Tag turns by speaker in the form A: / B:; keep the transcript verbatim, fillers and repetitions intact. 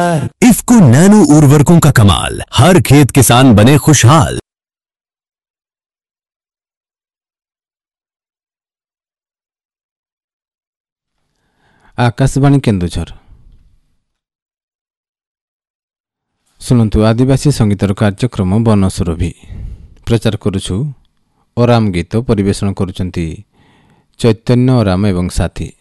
A: IFFCO nano उर्वरकों का कमाल, हर खेत किसान बने खुशहाल।
B: आकाशवाणी केन्दुझर शुणु आदिवासी संगीतर कार्यक्रम बनसुरभि प्रचार करुछु ओराम गीत परिवेषण करुचंती चैतन्य ओराम एवं साथी।